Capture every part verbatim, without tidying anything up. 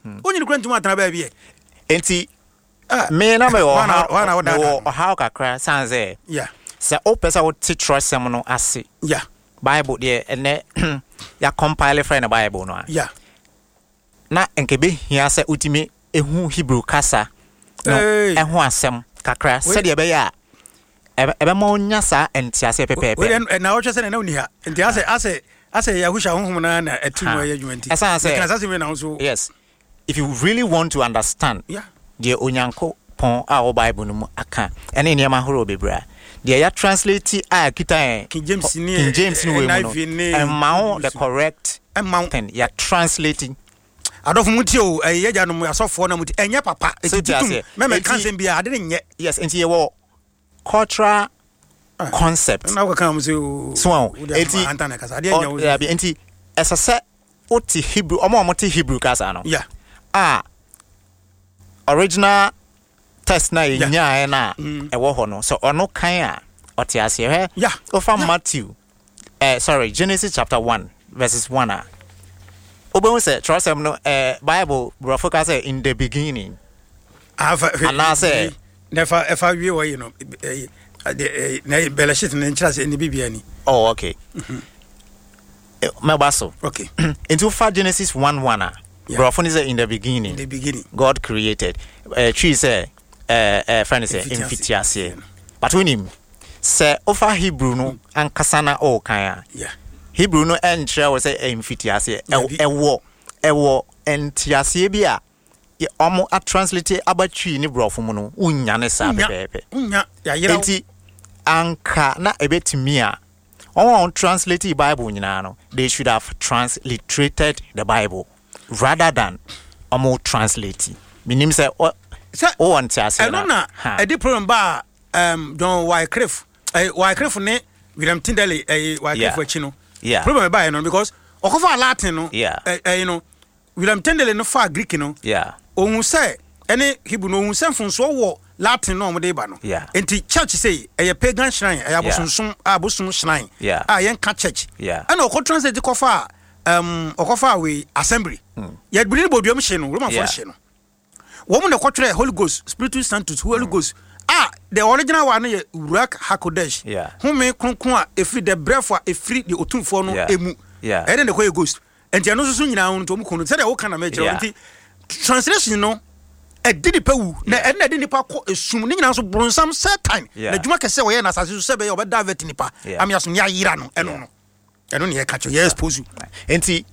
Only the grant to Matana baby. Enti me na me o o how kakra san say yeah say o pesa wo teacher sem no ase yeah Bible there ene ya compile friend Bible no yeah na enkebe hia say utimi ehu Hebrew kasa no ehu asem kakra say de be ya ebe ma onya sa entiase pepepe na o twese na na uni ha entiase ase ase Yahusha honhom na na atumo ya dwumanti esa say yes if you really want to understand yeah the onyanko pon a Bible no mu aka ene niam ahoro bebra the ya translate a kita King James ni King James ni we no and mount the correct mountain ya translating adofu muti o eyeja no asofo na muti enye papa etitum me me kan bia ade nye yes enti ye wo cultural concept na ko kan mu so enti antana kasa ade nya wo ya bi enti esese oti Hebrew omo omo ti Hebrew kasa no yeah ah original test na nya na e wo ho no so ono kan a oti ase he yeah over Matthew eh sorry Genesis chapter one verses one a obo say trust them no eh Bible bro focus in the beginning and I say never if I we you know na belashit na nchira say ni bibia ni oh okay my baso okay into for Genesis one one a bro for say in the beginning in the beginning God created eh tree say eh eh friend say infitiase but when him say over Hebrew no ankasa na o kan a yeah Hebrew no entre was say infitiase ewo ewo entiase bia ye omo a translate abatwi ni brofo mu no unya ne sa pepepe unya ya yira enti anka na ebetimi a on translate Bible nyina no they should have transliterated the Bible rather than omo translate minim say o o entiase na na e di problem ba um John Wycliffe eh Wycliffe ne William Tyndale eh Wycliffe achi no yeah problem ba no because okofa Latin no yeah eh you know William Tyndale no fa Greek no yeah ohun say any Hebrew no ohun say funso wo Latin no mo de ba no enti church say eh pagan shrine eh abosunsun abosun shrine ah yen ka church yeah and okọ translate kofa um okofa we assembly ye biri boduam hye no Roman for hye no wo mo ne kotwere Holy Ghost Spiritus Sanctus Holy Ghost ah the original one is Ruach HaKodesh yeah who me kronkron a efri the breath a efri the otumfo no emu yeah and then the ghost and you know so nyina won to mu kono say the wo kana meje nti translation no e didi pawu na e na didi pa ko esum ni nyina so bronsam satan na djuma kese wo ye na asase so se be ye obeda vet nipa am ya so nya yira no eno no eno ne ye ka cho ye expose you nti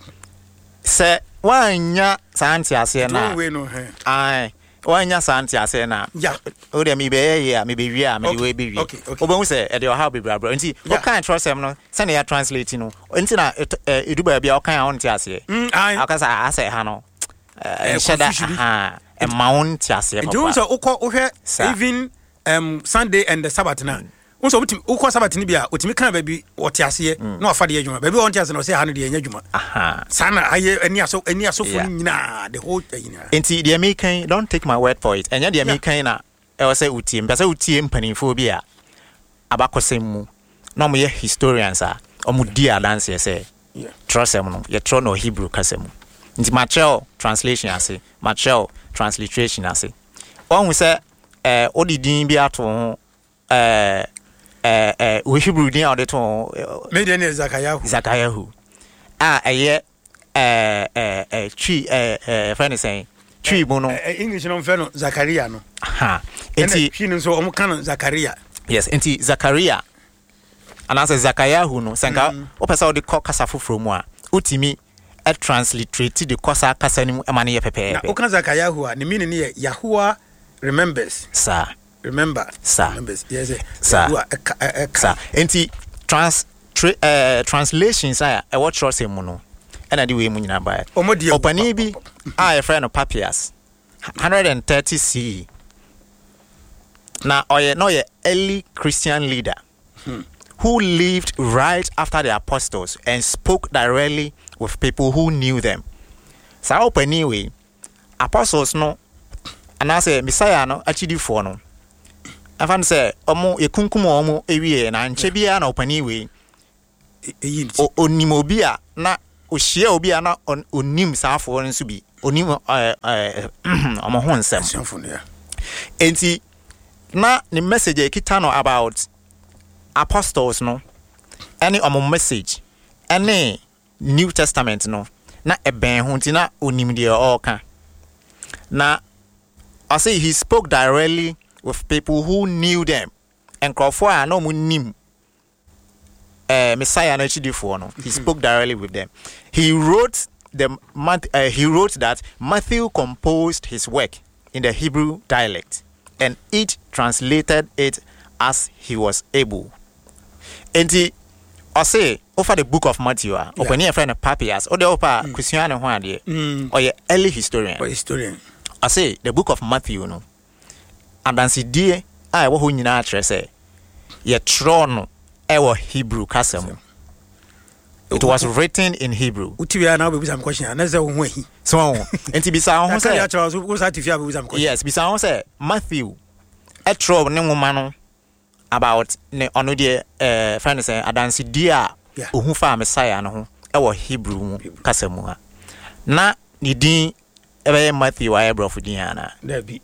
se wanya santi ase na ai wanya santi ase na yeah o de mi be ye mi be wi a mi we be wi obo say e de o how be bra bra nti o kan trust em no se na ya translate no nti na edu ba bia o kan on ti ase akasa ase ha no eh sheda ha e mount ase papa nti so ukọ uhwe even um Sunday and the Sabbath na unso utim ukọ Sabbath ni bia otimi kan ba bi o ti ase na o fa de adwuma ba bi on ti ase na o say ha no de anya adwuma aha sana aye ani aso ani aso fo nyina the whole thing nti the American don't take my word for it enya the American na e o say utie mpese utie mpanimfo bi a abakosem mu na mo ye historians a o mu di adance say trust em no ye tro no Hebrew kasem nti Machel translation ase Machel transliteration ase on say eh odidin bi ato ho eh eh eh we Hebrew din out to me dey na Zakayahu Zakayahu ah eh eh eh eh chi eh eh friend saying chi mu no English no fe no Zakaria no ha enti chi no so o kan Zakaria yes enti Zakaria ana say Zakayahu no senka o pesa o de kasa foforo mu a utimi a transliterate the kosa kasa ni amane ye pepe na o kan Zakayahu a ne meaning ne Yahuwah remembers sir remember sir remembers yes sir sir enti trans uh, translations are e what trust him no and the way mu nyina ba opani bi a e friend of Papias one hundred thirty C E na oye no ye early Christian leader hmm. who lived right after the apostles and spoke directly with people who knew them. Sa opani we apostles no anase Messiah no achidi fo no afan say omo ekunkum omo ewie na nche bia na opani we onimo bia na ohia obi a na onim saafo nso bi onim eh eh omo ho nsem enti na the message e kita no about apostles no any omo message any New Testament no na eben ho nti na onim de all kan na I say he spoke directly with people who knew them and crofo no mu nim eh Messiah na chidifo no he spoke directly with them. He wrote the uh, he wrote that Matthew composed his work in the Hebrew dialect and each translated it as he was able. And he I say over the book of Matthew uh, yeah. Open here friend Papias or the opa mm. Christian ho ade or your early historian or historian I say the book of Matthew no adansi die a wo ho nyina a kire say ye tro no e wo Hebrew kasam. It was written in Hebrew. Utibia na be some question na say wo ho ahi so enti bisa ho say yes bisa ho say Matthew e tro ne nwoma no about ne ono de eh friend say adansi die a ohu fa Messiah no ho e wo Hebrew mu kasam ha na ni din ebe Matthew wa ebrofo din ana da bi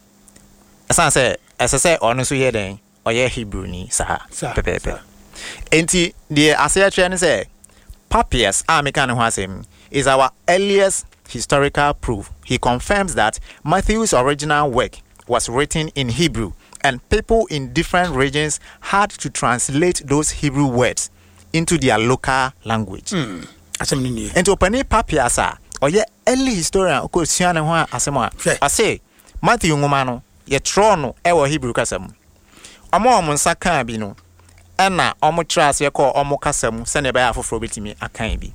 asan say asese ono so ye den oye Hebrew ni sa pepepe enti the asaya trend say Papias a meka ne ho asem is our earliest historical proof. He confirms that Matthew's original work was written in Hebrew and people in different regions had to translate those Hebrew words into their local language. Mm. Asem ni. Enti opani Papias a oye early historian ko sua ne ho asem a I say Matthew ngoma no ye tro no e wo Hebrew kasam. Omo omo nsa kan bi no ena omo trust ye ko omo kasam se ne ba afoforo betimi akan bi.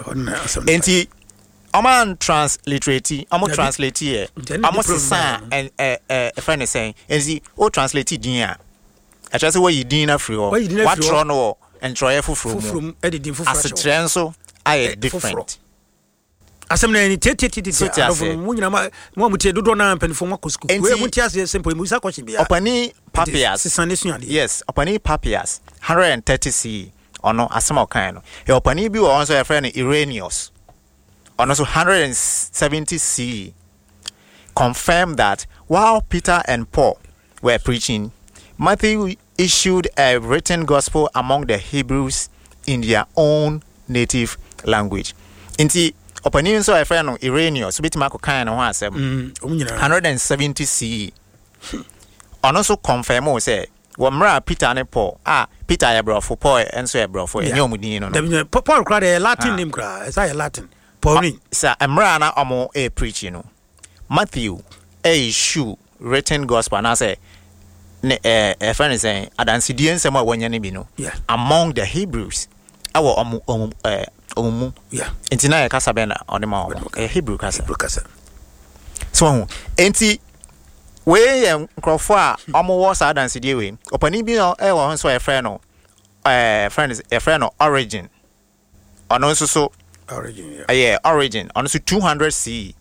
Enti omo transliterate omo translate here omo sesa and eh eh friend say enti o translate din a I just say what you din na free o what tro no and tro ye foforo mu editing foforo as trenso I different asem na ni tete tete tete mu nyina ma mu amutie dodo na mpanifo mu akosku we mu tie ase simple mu sa question bia opani Papias yes opani Papias one hundred thirty C ono asema okan no e opani bi wo onso e friend Irenaeus ono so one hundred seventy C confirmed that while Peter and Paul were preaching, Matthew issued a written gospel among the Hebrews in their own native language. Inti opani so e friend no Irenaeus bitima akokan no ho asem one hundred seventy C ono so confirm o say womra Peter and Paul ah Peter ya brofo Paul enso ya brofo enyo mudin no no Paul kra the Latin name kra is a Latin Pauline sa emra na omo e preaching no Matthew a issue written gospel na say ne eh eh friend say adansidie nsem a wonya ne bi no among the Hebrews awo omo omo eh omo yeah enti na ya kasa be na onema omo eh Hebrew kasa Hebrew kasa so enti we yem crofo a omo wo sa dance die we opani bi no e wo so e friend no eh friend is a friend no Origin ono so so Origin yeah uh, yeah Origin ono so two hundred C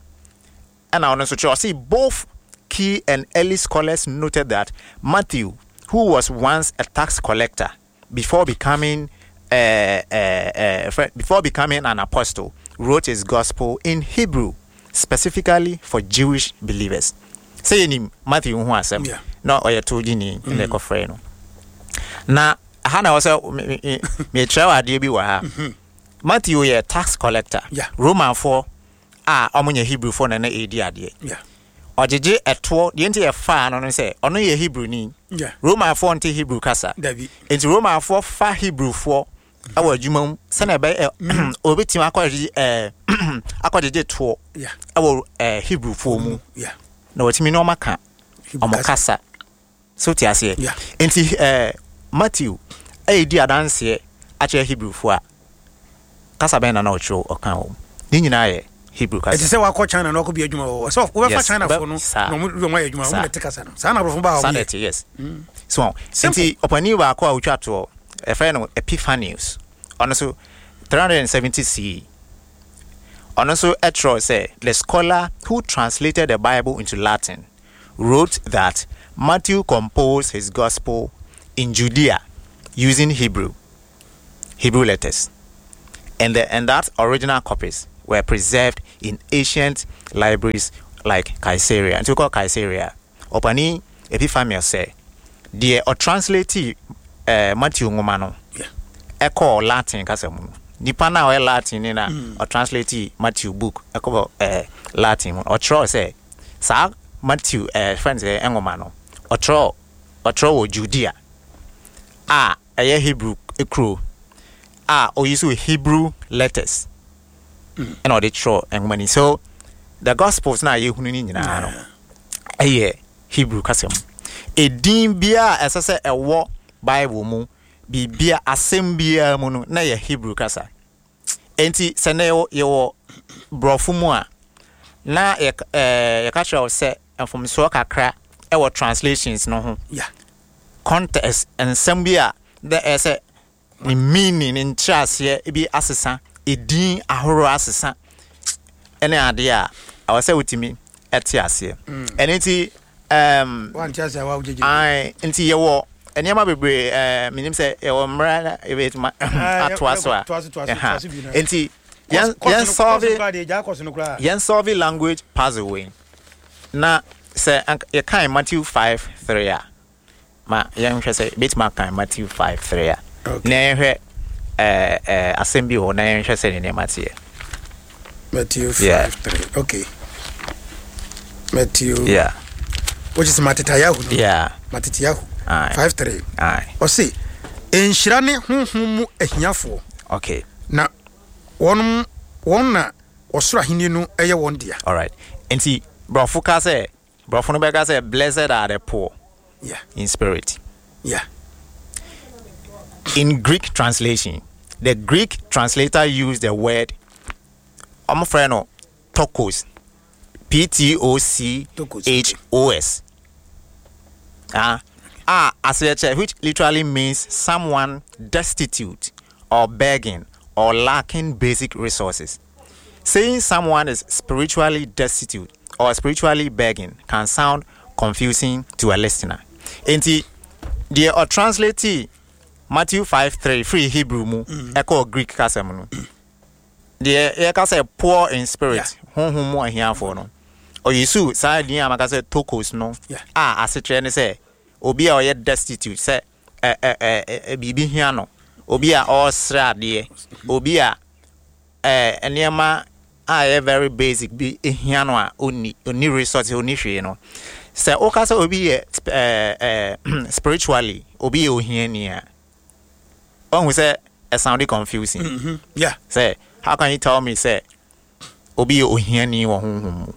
and ono so cho see both key and early scholars noted that Matthew, who was once a tax collector before becoming uh, uh, uh before becoming an apostle, wrote his gospel in Hebrew specifically for Jewish believers. Say him Matthew who asem no oya told ni in the kofre no na hana was me travel ade bi wa ha Matthew ye tax collector Roman for ah omunye Hebrew for na na edi ade yeah ojeje eto de enti e fa no no say ono ye Hebrew ni Roman for nti Hebrew kasa enti Roman for fa Hebrew for awa adwuma se na be obetim akwaje eh akwaje to awa Hebrew for mu yeah no wetimi no maka omokasa so ti ase enti eh Matthew e di adanse a che Hebrew fo a kasa ben na na ocho okan o ni nyina ye Hebrew kasa eti se wa ko China no ko bi adwuma o so we fa China fo no no mo mo adwuma mo te kasa no sa na bro fo ba o sanity yes so enti opani wa ko a otwa to e fa no Epiphanius ono so three hundred seventy C Also, Etro said the scholar who translated the Bible into Latin wrote that Matthew composed his gospel in Judea using Hebrew, Hebrew letters, and the and that original copies were preserved in ancient libraries like Caesarea. And we call Caesarea. Opani Epiphanius say, the or translate uh, Matthew Ngomano. Yeah. Echo Latin kasamu. Nipa or Latin in a or translate Matthew book. Echo uh, Latin or tro say, sa Matthew uh, friends uh, Ngomano. Or tro or tro Judea. Ah, a Hebrew a crew. Ah, or use Hebrew letters. Mm. And all the tro and money. So the Gospels now you know. A Hebrew kasamu. A din bia as I say a war Bible mu bi bia asembia mu no na ye Hebrew kasa enti seneo ye wo brofu mu a na ye eh ye ka tell say from so kakra e wo translations no ho yeah context ensem bia the is the meaning in chase e bi asesa e din ahoro asesa ene ade a I was say witimi eti ase enti um one chance I will I enti ye wo enema bebre eh minim say e wo mra e bet atwa so a enti yan yan solve yan solve language puzzle way na say you can Matthew five three a ma yan hwe say bet ma kan Matthew five three a na hwe eh eh assembly ho na hwe say ne Matthew Matthew five three okay Matthew yeah which is Matitayahu no? yeah Matitayahu Aye. five three. Aye. O see, enhyira ne honhom mu ahiafo. Okay. Na won won na osoro ahini no eye won dia. All right. Enti brofo ka say, brofo no be ka say blessed are the poor. Yeah. In spirit. Yeah. In Greek translation, the Greek translator used the word I'm afraid no tokos. P T O C H O S. Ah. Ah, as a which literally means someone destitute or begging or lacking basic resources. Saying someone is spiritually destitute or spiritually begging can sound confusing to a listener. Enti the or translate Matthew five three free Hebrew mu echo Greek kasem no. The e ka say poor in spirit, honhom mu ahiafo no. Or Yesu say din amaka say tokos no. Ah, asetre ne say obi a oye destitute say eh eh eh bibi hia no obi a osra de obi a eh enema a very basic bi hia no a oni oni resource oni hwe no say o ka say obi eh eh spiritually obi o hia ni a on we say it sounded confusing. Mm-hmm. Yeah, say how can you tell me say obi o hia ni wo honhom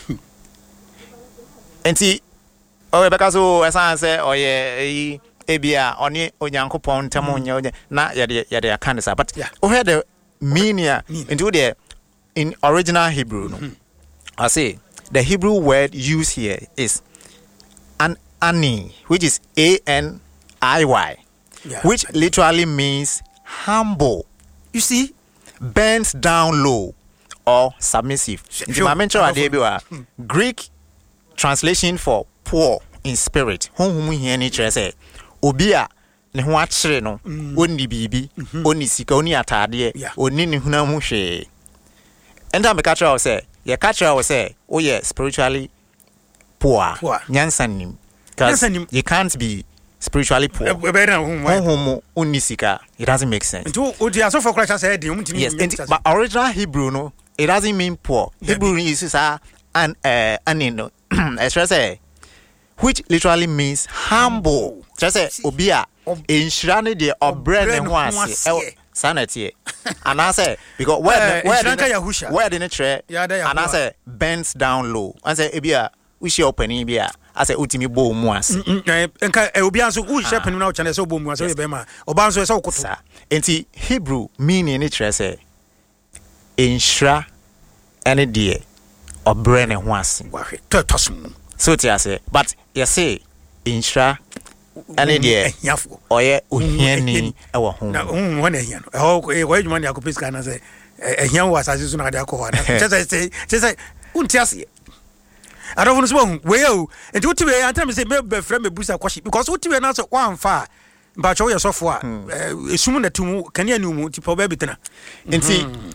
enti oh, because oh, as I say, oh yeah, ebia oni onyankopon tamo nya na yade yade akanisa, but oh had the meaning into the in original Hebrew. No, mm-hmm. I say the Hebrew word used here is an ani, which is A N I Y, yeah, which literally means humble. You see, bends down low or submissive. Sure. Greek translation for poor in spirit. Honhom hia ni kire say obi a ne ho akire no onni bibi onni sika onni atade onni ne huna mu hwe. Enda me catch say ye catch say oh yeah spiritually poor. Nyansanim. Cuz you can't be spiritually poor. Honhom onni sika. It doesn't make sense. Yes, but original Hebrew no it doesn't mean poor. Hebrew is an uh an no say which literally means humble. Just say obia inshirane de obre ne ho ase sanity. And I say because where where where the nature and I say bends down low. And say ebia we she open bia I say utimi bo mu ase. Enka obia so we she pen na o chane say bo mu ase be ma oba so say okoto. Enti Hebrew meaning nature say inshira any de obre ne ho ase. To tosum. So tia say but you say inshira any de oye ohiani e wo ho. Na hu wona ehia no. E ho e wo adwuma ne akopisa na say ehia wo asase so na de akọ na. Just say just say unti ase. I don't want to say we o and what we am tell say me be friend me busa kwashi because what we na say one fa ba cho yourself a esum na tumu kan ya numu ti po ba bitena. Enti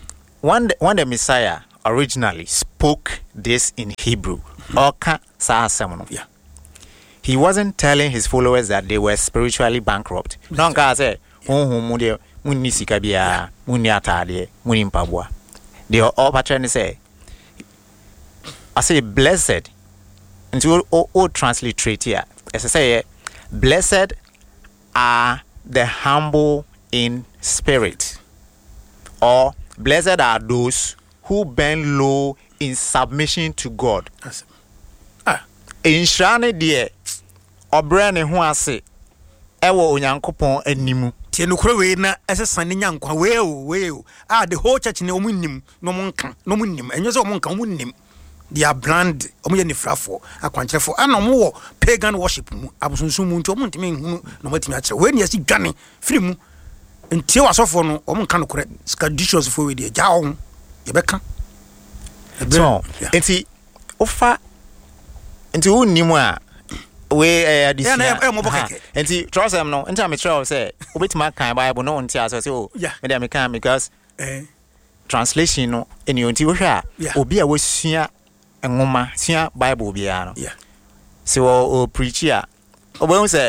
when the, when the Messiah originally spoke this in Hebrew, Oka Saasamono. Yeah. He wasn't telling his followers that they were spiritually bankrupt. No guys say, "Oh, muni muni sikabia, muni atade, muni mpabwa." They are all trying say, I say, blessed. And to all, all transliterate here, as I say, blessed are the humble in spirit, or blessed are those who bend low in submission to God. Ah, in Shani dear, or brand who I say, Ewo Unyankopon enimu. Tienukwe na ese saninya nkwa weo weo. Ah, the whole church ne omunim no monka no munim. Enyo se omonka omunim. Their brand omo ye ni frafo akwankyerefo ana omo wo pagan worship mu abusonsun mu nti omo ntimi hunu no matimi akye we ne asi dwane firi mu nti wasofo no omo nka no kore scadicious fo we de ja ho ye beka so enti ofa enti wonimu a we eh adisi na e mo bokeke enti trust am no enti am try say obetima kan bible no nti aso say oh me dey me kan because eh translation no eni onti wo hwa obi a wasua ngoma sia bible bia no yeah so o preach ya obo say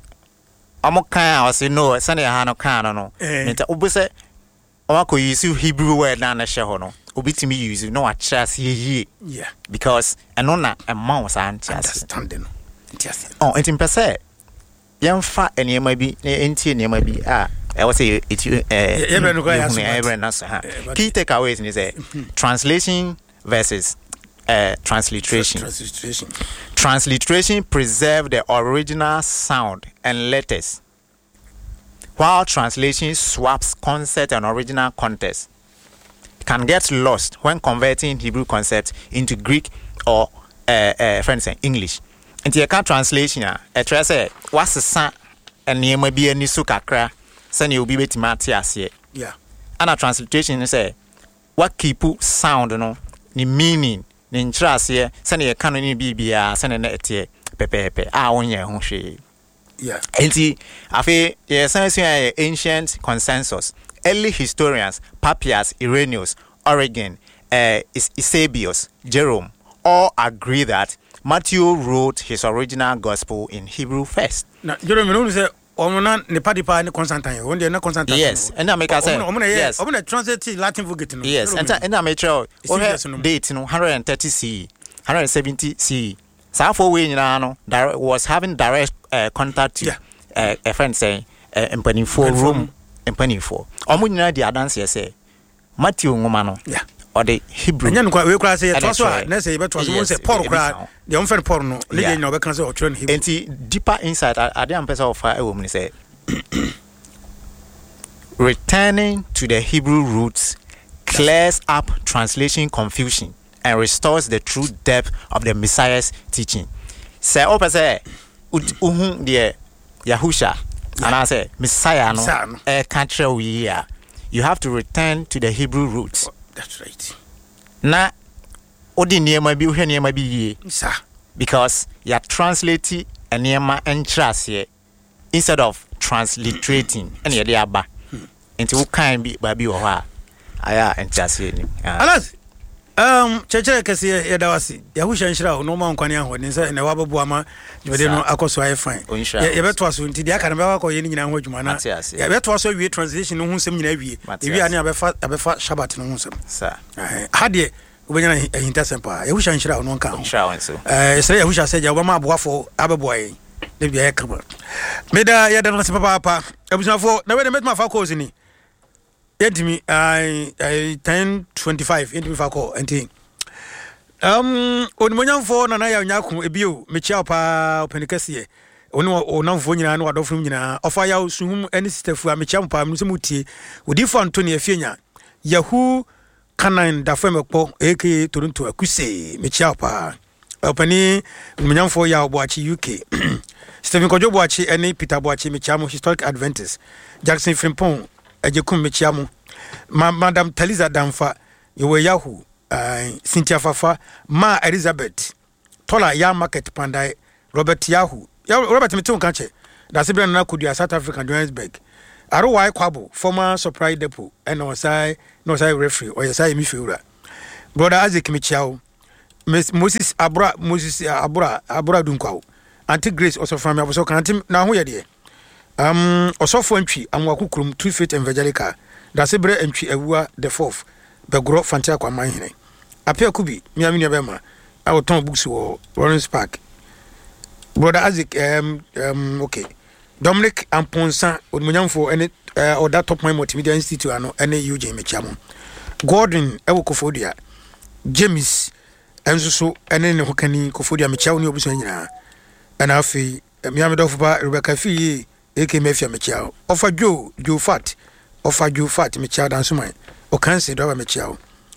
amokan a say no sane ha no kan no no nta obo say o ko use Hebrew word na na hye ho no obi timi use no a chase ye yeah because eno na e ma was understanding yes oh enti mpese yemfa enema bi enti enema bi a I was say it eh everyone go ask everyone answer ha key takeaways ni say translation versus Uh, transliteration. Transliteration. Transliteration preserve the original sound and letters, while translation swaps concept and original context. It can get lost when converting Hebrew concepts into Greek or uh, uh, friends say English. And you can translation a try say what's the sound and you may be a nisu kakra send you be with Matthias. Yeah. And a transliteration say what keep sound no the meaning. Nintrase sane ye kanu ni bibia sane na etie pepepe a wonye ho hwe yeah enti afi ye sane so ye ancient consensus early historians Papias, Irenaeus, Origen, uh, Eusebius, Jerome all agree that Matthew wrote his original gospel in Hebrew first. Now Jerome no say omuna ne padipa ne Constantine won dey na Constantine yes and I make I say yes omuna translate Latin vulgate no yes and and I make sure date no one thirty C E one seventy C E so for we nyina no was having direct uh, contact to yeah. uh, a friend saying uh, empanifo Rome empanifo omo nyina di adanse say Matthew ngoma no yeah or the Hebrew anya no we kra say to so na say beto so say Paul kra the on friend Paul no le nyina obeka say o tro Hebrew enti deeper insight ade am pesa of e wo mu say returning to the Hebrew roots clears up translation confusion and restores the true depth of the Messiah's teaching. Say opa say uhun de Yahusha and I say Messiah no e country we here. You have to return to the Hebrew roots. Oh, that's right. Na odi niema bi uhwe niema bi ye. Sir. Because you are translating a niema entrase instead of transliterating and ye dey aba. Enti wo kan bi ba bi wo ha. Aya entrase ni. Alas. Um cheche kese ye dawasi. Yahusha nshira no ma nkwane aho ni say na wababu ama jode no akoso aye fine. Ye beto aso nti dia kan be wakọ ye nyina ho adwuma na. Ye beto aso wie translation no ho nsem nyina wie. Ewi ani abefa abefa Shabbat no ho nsem. Sir. Eh hade obenya na hinta sempa. Yahusha nshira no nka ho. Nshira wanso. Eh say Yahusha say ja obama aboafo abebo aye. Le bia ye kaba. Meda ye da no se papa papa. Abusafo na we de metma fa course ni. Yetimi I I ten twenty-five yetimi fa call enti um onimonyamfo na na ya nyako ebio mechia pa openikase oni onamfo nyina na wadofo nyina ofa ya suhum eni sisterfu a mechia pa mse mutie odifo Anthony Afienya Yahu kanan da femekpo aka Toronto akuse mechia pa opani onimonyamfo ya oboachi U K Stephen Kojo Boachi eni Peter Boachi mechia mo historic Adventist Jackson Frimpong Ejekum mechiamu ma Madam Taliza Damfa yewe Yahu uh, Cynthia Fafa ma Elizabeth Tola ya market pandai Robert Yahu ya Robert Mitung kanche da sibra na kudia South African Johannesburg Arowai Kwabo, former Surprise Depot, and Osai, no Sai referee, or Yasai Mifura. Brother Isaac Michao, Miss Moses Abra, Moses Abra, Abra Dunkau, Auntie Grace also from me, I was so can't now who are Um, also for entry, and Wakukum, two feet evangelica, that's a bread entry, a war the fourth, the Gro Fantaco Mine. Appear Kubi, Miami Bema, our Tom Books or Lawrence Park. Brother Isaac, um, um, okay. Dominic Amponsa, Udmunyanfo, any uh, or that top my multimedia institute, and any U J Mechamo. Gordon, Ewokofodia, James, and so, and then Hokani, Kofodia Mechao, New Busania, and Alfie, Miamidova, Rebecca Fee, A K Mefia Mechao, offer Joe, Joe Fat, offer Joe Fat, Mechao, and Sumai, or Cancer, Dova Mechao.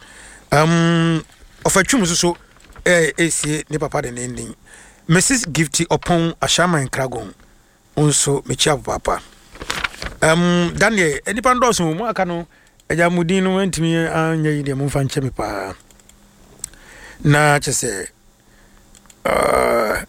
Um, offer Chumuso, A C, Nepapa, and ending. Missus Gifty upon Ashama and Kragon. Also, Michel Papa. Um, Daniel, any pandos, Mwakano, a Yamudino went to me and ye the Mufan Chemipa. Na, just say, uh,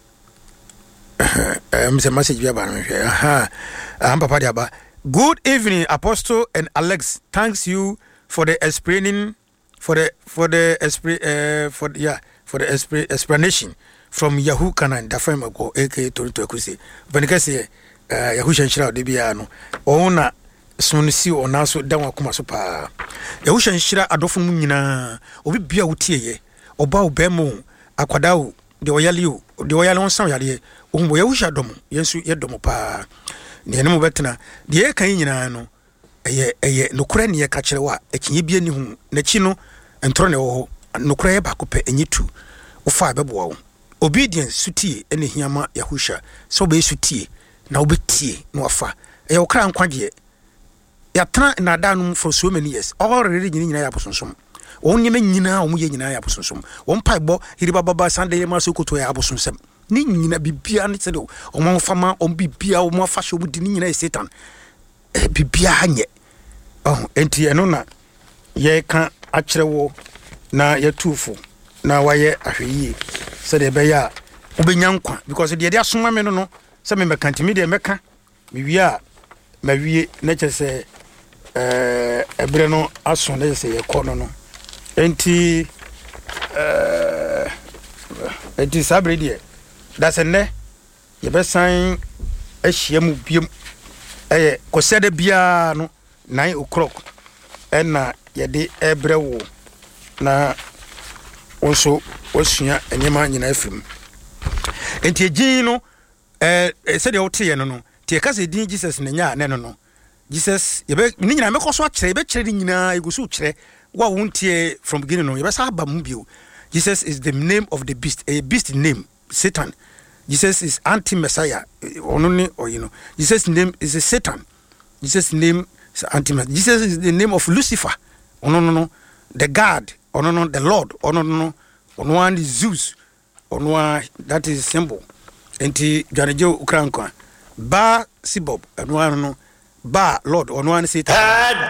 um, the message we have. Aha, I'm Papa Diaba. Good evening, Apostle and Alex. Thanks you for the explaining, for the, for the, uh, for the, yeah, for the expl- explanation. From Yahoo Canan, the firm of A K Torito Akusi. Benicasi, Yahoo Shanshira de Biano, Ona Sonisi or Naso Dawa Kumasupa. Yahoo Shanshira Adolfo Munina, Obi Bia Utie, Obao Bemo, Aquadao, the Oyaliu, the Oyalon Samyadi, Umbo Yahusha Dom, Yensu Yedomopa, the Animal Betna, the Ekainano, a ye, a ye, no crania catchewa, a Kinibian, Nechino, and Troneo, no crea bacope, and you two, or five bebo. Obedience sutie ene hiama Yahusha so be sutie na obetie no afa e wo kran kwagye ya tran na danum for so many years already nyina ya bosonsom won nyema nyina o mu ye nyina ya bosonsom won paibɔ hiriba baba Sunday ma so koto ya bosonsem ni nyina bibia ne tede o mo fama o bibia o mo afa so budi ni nyina Satan e bibia hanye oh enti eno na ye ka akyerewo na ye tufo na waye ahweyi so de beya obenyankwa because de de asoma me no no se me meka ntimi de meka me wi a ma wie na chese eh ebre no aso na se ye kɔ no no enti eh enti sabre de da se ne ye be san ahia mu biem eh kosede bia no nine o'clock na ye de ebre wo na also osua enyema nyina afim enti egin no eh se de wote no no tie ka se din Jesus na nya ne no no Jesus ye be ni nyina mekoso a kire be kire nyina egusu kire wa wontie from beginning no ye be sa ba mu bio. Jesus is the name of the beast, a beast name, Satan. Jesus is anti-messiah, only or you know. Jesus' name is a Satan. Jesus' name is anti-messiah. Jesus is the name of Lucifer. Oh no no no, the God. Oh no no, the Lord. Oh no no no, on one is Zeus. On one that is symbol. Enti Janajo Ukrankwa. Ba Sibob. On one no. Ba Lord. On one Satan. Uh,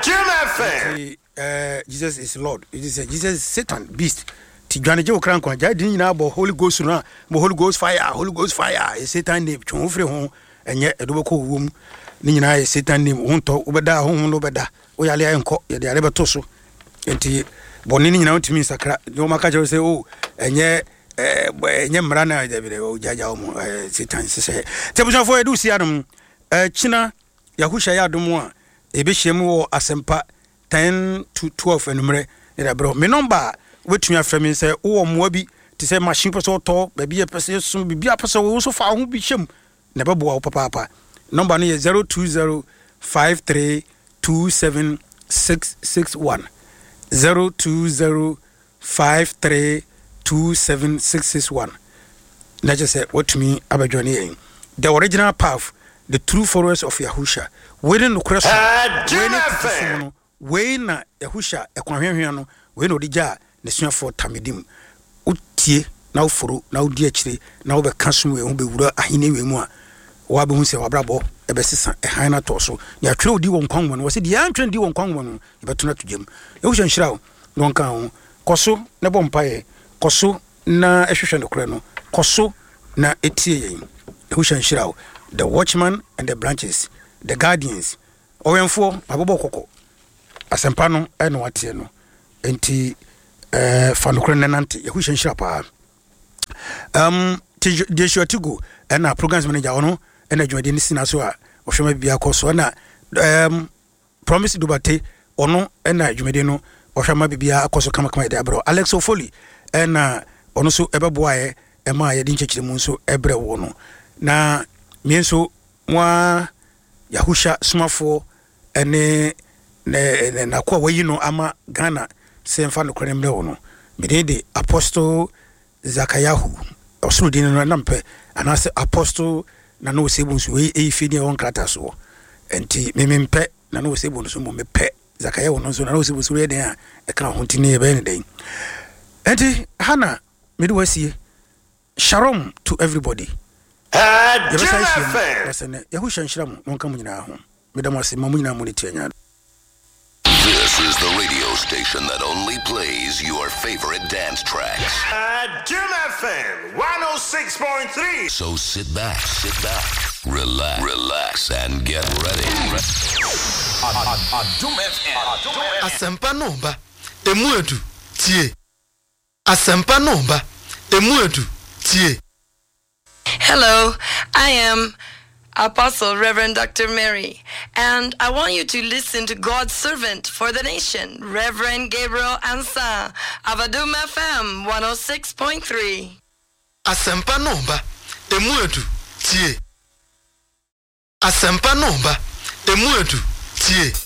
Jesus is Lord. It is a, Jesus is Satan, beast. Janajo Ukrankwa. Jadi na bo Holy Ghost na, bo Holy Ghost fire, Holy Ghost fire. A Satan name. Chonfre hon. Enye edoboko wum. Ni nyina e Satan name. Honto ubeda hon no beda. Oyale enko. Ye de areba toso. Enti bonini nyina ntimi sakra no maka je say oh enye eh enye mra na jabire o jaja o Satan se tebuso fo edu si adum eh china Yahusha ya adum a ebe hyem wo asempa ten to twelve enumre ira bro me number wetua frame say wo mo bi ti say machine person to ba bi e person so bi bia person wo so fa ho bi hyem na bebo wo papa papa number no ye zero two zero five three two seven six six one zero two zero five three two seven six six one. Let's just say what to me about Johnny. The original path, the true followers of Yahusha. Waiting the question. When Yahusha, a Quamiano, when Odija, the son for Tamidim. Utie, now for now dear chili, now the council will be Wura Ahine Moa. Wabu se Wabrabo, a besissa, a hina torso. Ya true D one Kongman was it the answer D one Kongman, but not to Jim. Ocean Shroud, non count, Cosso, na bompaye, Cosso, na Eshuan de Creno, Cosso, na etie, Ocean Shroud, the watchman and the branches, the guardians, Owenfo abobo koko asempa no e no watie no enti eh fa no kro nenante ye hu hyenhyira pa um Joshua Tigo and our programs manager ono and a joined in so a ohwema bia koso na um promise dubate ono and a jumedeno ohwema bia akoso kama kama de abro Alex Ofoli and ono so ebeboae e ma ye din chechire mu so ebre wo no na mienso mwa yahusha smafo ene ne na kwa wayi no ama Ghana semfa no kronemre wo no medede Apostle Zakayahu osuru din no nampe anase Apostle na no sebunsu we e fini on krata so enti memempe na no sebunsu mo mepe Zakayahu no so na no sebunsu we den a e kan hontini e be ne den enti hana medwasie shalom to everybody. Uh, This is the radio station that only plays your favorite dance tracks. Uh, Jim F M one oh six point three. So sit back, sit back, relax, relax, and get ready. Asempa nomba emuedu tie. Asempa nomba emuedu tie. Hello, I am Apostle Reverend Doctor Mary, and I want you to listen to God's servant for the nation, Reverend Gabriel Ansa, of Adum F M one oh six point three. Asempa nomba emuedu tie. Asempa nomba emuedu tie.